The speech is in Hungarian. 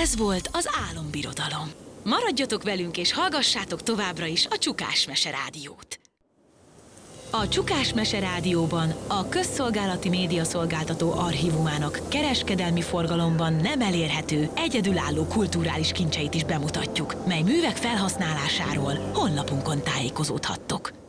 Ez volt az Álombirodalom. Maradjatok velünk és hallgassátok továbbra is a Csukás Mese Rádiót. A Csukás Mese Rádióban a közszolgálati médiaszolgáltató archívumának kereskedelmi forgalomban nem elérhető, egyedülálló kulturális kincseit is bemutatjuk, mely művek felhasználásáról honlapunkon tájékozódhattok.